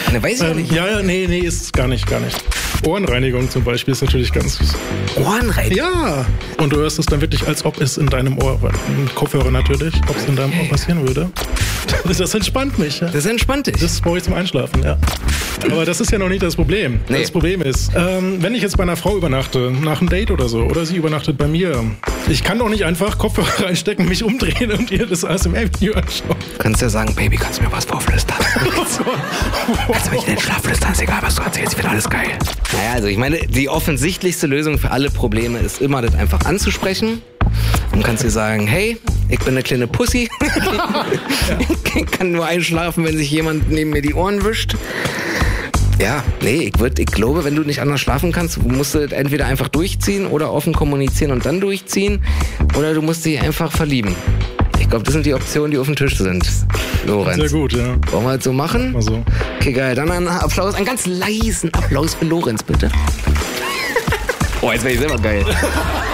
Ne, weiß ich nicht. Ja, nee, ist gar nicht. Ohrenreinigung zum Beispiel ist natürlich ganz... Ohrenreinigung? Ja, und du hörst es dann wirklich, als ob es in deinem Ohr, im Kopfhörer natürlich, ob es in deinem Ohr passieren würde. Das entspannt mich. Ja. Das entspannt dich? Das brauche ich zum Einschlafen, ja. Aber das ist ja noch nicht das Problem. Nee. Das Problem ist, wenn ich jetzt bei einer Frau übernachte, nach einem Date oder so, oder sie übernachtet bei mir, ich kann doch nicht einfach Kopfhörer reinstecken, mich umdrehen und ihr das ASMR-Video anschauen. Du kannst ja sagen, Baby, kannst du mir was vorflüstern? Kannst du mich in den Schlaf flüstern? Ist egal, was du erzählst, wird alles geil. Naja, also ich meine, die offensichtlichste Lösung für alle Probleme ist immer, das einfach anzusprechen. Und kannst dir sagen, hey, ich bin eine kleine Pussy. Ich kann nur einschlafen, wenn sich jemand neben mir die Ohren wischt. Ja, nee, ich glaube, wenn du nicht anders schlafen kannst, musst du entweder einfach durchziehen oder offen kommunizieren und dann durchziehen. Oder du musst dich einfach verlieben. Ich glaube, das sind die Optionen, die auf dem Tisch sind, Lorenz. Sehr gut, ja. Wollen wir das so machen? Mal so. Okay, geil. Dann einen Applaus, einen ganz leisen Applaus für Lorenz, bitte. Oh, jetzt wäre ich selber geil.